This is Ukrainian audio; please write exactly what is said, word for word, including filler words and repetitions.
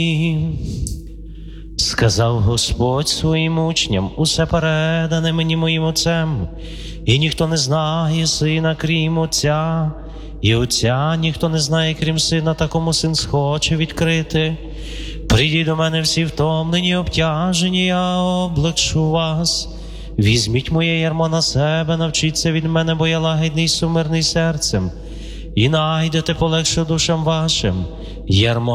Сказав Господь своїм учням: усе передане мені моїм Отцем, і ніхто не знає Сина, крім Отця, і Отця ніхто не знає, крім Сина, та кому Син схоче відкрити. Прийдіть до мене всі втомлені й обтяжені, я облегшу вас. Візьміть моє ярмо на себе, навчіться від мене, бо я лагідний й сумирний серцем, і найдете полегше душам вашим. Ярмо